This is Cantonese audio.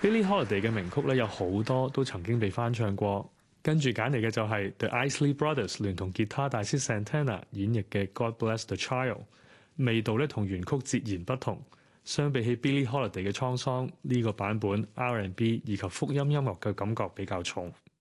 Billie Holiday 嘅名曲咧有好多都曾經被翻唱過，跟住揀嚟嘅就係 The Isley Brothers 聯同吉他大師 Santana 演繹嘅 God Bless the Child， 味道咧同原曲截然不同。相比起 Billie Holiday 嘅滄桑，呢個版本 R&B 以及福音音樂嘅感覺比較重。